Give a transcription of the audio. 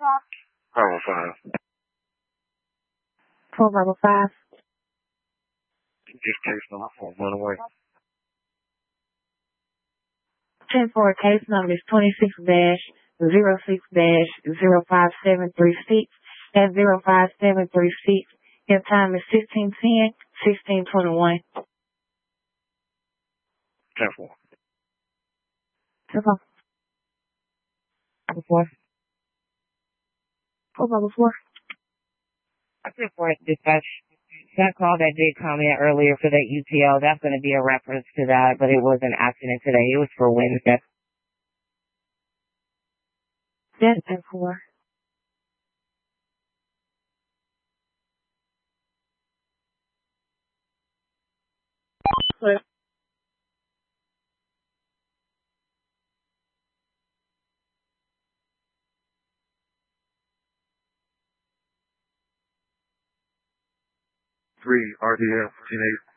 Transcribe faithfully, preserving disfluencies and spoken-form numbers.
Bravo five. four Bravo five. Just case number four, run away. ten four, case number is twenty-six dash zero six dash zero five seven three six at zero five seven three six. Your time is sixteen ten, sixteen twenty-one. ten four. ten four. Bravo four. four Bravo four. I think for dispatch. That call that did come in earlier for that U T L, that's going to be a reference to that, but it was an accident today. It was for Wednesday. That's ten four. Clear. Three R D F, ten eight.